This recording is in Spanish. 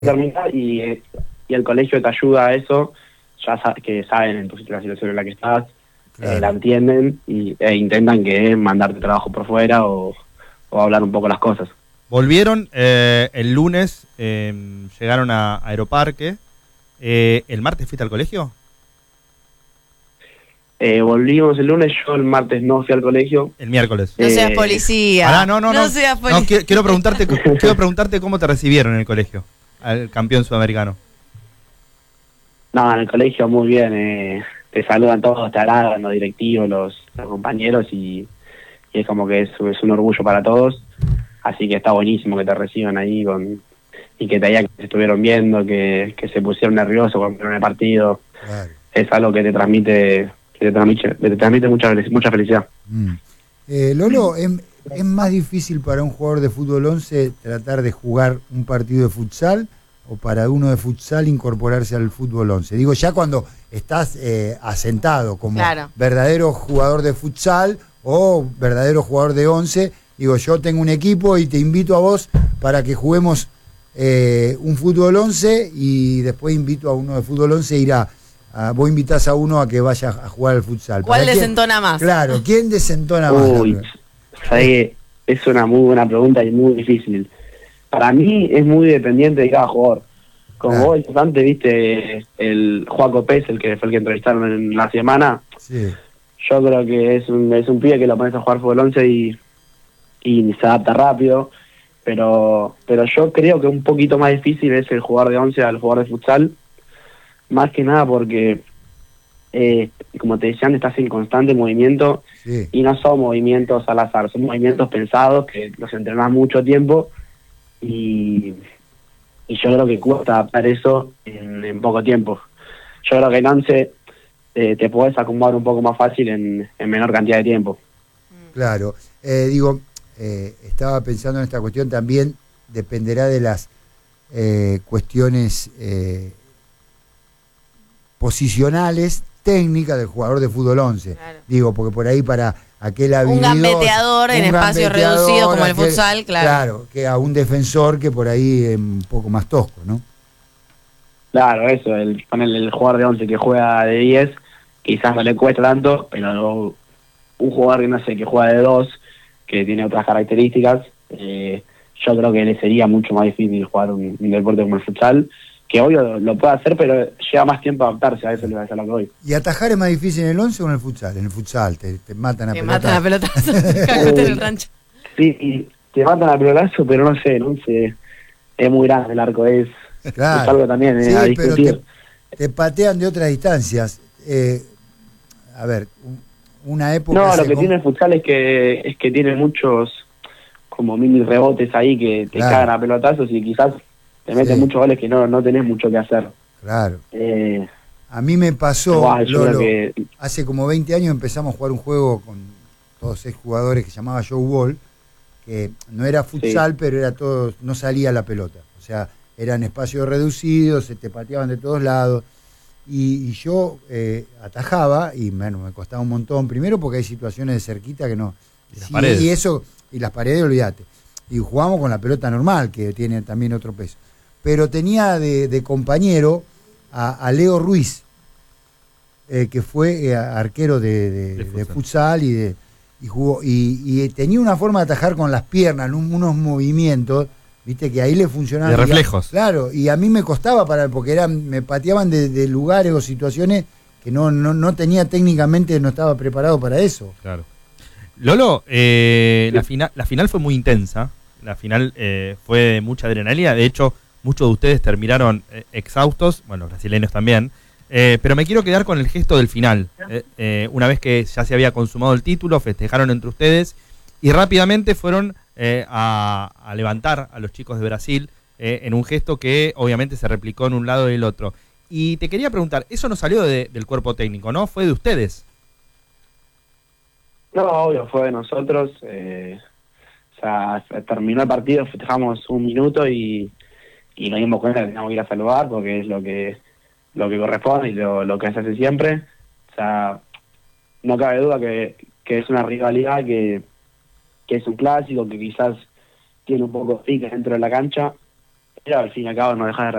terminar y el colegio te ayuda a eso, que saben en la situación en la que estás, Claro. la entienden e intentan que mandarte trabajo por fuera o hablar un poco las cosas. Volvieron el lunes, llegaron a Aeroparque. ¿El martes fuiste al colegio? Volvimos el lunes, yo el martes no fui al colegio. El miércoles. No seas policía. Pará, no seas policía. No, quiero preguntarte cómo te recibieron en el colegio, al campeón sudamericano. No, en el colegio muy bien, te saludan todos, te halagan los directivos, los compañeros y es como que es un orgullo para todos, así que está buenísimo que te reciban ahí y que te digan que te estuvieron viendo, que se pusieron nerviosos cuando vieron el partido. Claro. Es algo que te transmite mucha felicidad. Lolo, ¿es más difícil para un jugador de fútbol 11 tratar de jugar un partido de futsal o para uno de futsal incorporarse al fútbol 11? Digo, ya cuando estás asentado como verdadero jugador de futsal o verdadero jugador de 11, digo, yo tengo un equipo y te invito a vos para que juguemos un fútbol 11 y después invito a uno de fútbol 11 a ir vos invitás a uno a que vaya a jugar al futsal. ¿Cuál desentona más? Claro, ¿quién desentona más? Uy, es una muy buena pregunta y muy difícil. Para mí es muy dependiente de cada jugador. Como vos antes viste el Joaco Pez, el que fue el que entrevistaron en la semana. Sí. Yo creo que es un pibe que lo pones a jugar fútbol 11 y se adapta rápido. Pero yo creo que un poquito más difícil es el jugador de 11 al jugador de futsal. Más que nada porque, como te decía antes, estás en constante movimiento y no son movimientos al azar, son movimientos pensados que los entrenás mucho tiempo y yo creo que cuesta adaptar eso en poco tiempo. Yo creo que en 11 te podés acomodar un poco más fácil en menor cantidad de tiempo. Claro, estaba pensando en esta cuestión, también dependerá de las cuestiones posicionales, técnicas del jugador de fútbol 11. Claro. Digo, porque por ahí para aquel habilidoso, un gambeteador en espacio reducido como el futsal, claro. Claro, que a un defensor que por ahí es un poco más tosco, ¿no? Claro, eso, el jugador de 11 que juega de 10, quizás no le cuesta tanto, pero un jugador que no sé, que juega de 2, que tiene otras características, yo creo que le sería mucho más difícil jugar un deporte como el futsal, que obvio lo puede hacer, pero lleva más tiempo a adaptarse, a eso le va a decir lo que voy. ¿Y atajar es más difícil en el 11 o en el futsal? En el futsal te matan a pelotazo. Te matan a pelotazo, cagaste en el rancho. Sí, te matan a pelotazo, pero no sé, en 11 es muy grande el arco, es algo también sí, a discutir. Pero te patean de otras distancias. A ver, una época... No, lo que tiene el futsal es que tiene muchos como mini rebotes ahí que te cagan a pelotazos y quizás te meten muchos goles que no tenés mucho que hacer. Claro. A mí me pasó, Lolo, hace como 20 años empezamos a jugar un juego con todos 6 jugadores que se llamaba Show Ball, que no era futsal, pero era todo, no salía la pelota. O sea, eran espacios reducidos, se te pateaban de todos lados. Y yo atajaba, y bueno, me costaba un montón, primero porque hay situaciones de cerquita que no... Y las paredes, olvídate. Y jugamos con la pelota normal, que tiene también otro peso. Pero tenía de compañero a Leo Ruiz, que fue arquero de futsal y jugó y tenía una forma de atajar con las piernas, unos movimientos, viste, que ahí le funcionaban. De reflejos. Claro, y a mí me costaba porque me pateaban de lugares o situaciones que no tenía técnicamente, no estaba preparado para eso. Claro. Lolo, la final fue muy intensa. La final fue de mucha adrenalina. De hecho, muchos de ustedes terminaron exhaustos, bueno, los brasileños también. Pero me quiero quedar con el gesto del final. Una vez que ya se había consumado el título, festejaron entre ustedes y rápidamente fueron a levantar a los chicos de Brasil en un gesto que obviamente se replicó en un lado y el otro. Y te quería preguntar, eso no salió del cuerpo técnico, ¿no? Fue de ustedes. No, obvio, fue de nosotros. O sea, terminó el partido, festejamos un minuto y nos dimos cuenta que teníamos que ir a saludar porque es lo que corresponde y lo que se hace siempre. O sea, no cabe duda que es una rivalidad que es un clásico, que quizás tiene un poco de pique dentro de la cancha, al fin y al cabo no dejas de